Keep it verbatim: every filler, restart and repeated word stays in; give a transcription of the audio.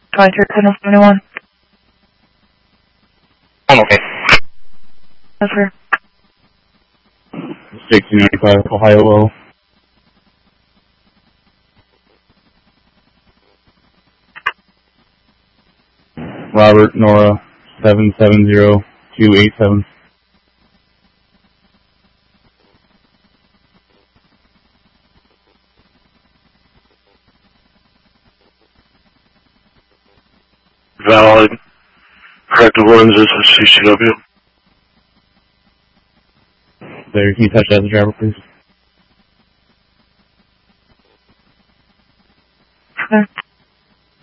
twenty-three, ten seventy-one. I'm okay. Yes, sir. sixteen ninety-five, Ohio Low. Robert, Nora, seven seven zero two eight seven. Valid. Corrective lenses is C C W. There, can you touch that as a driver, please? Okay.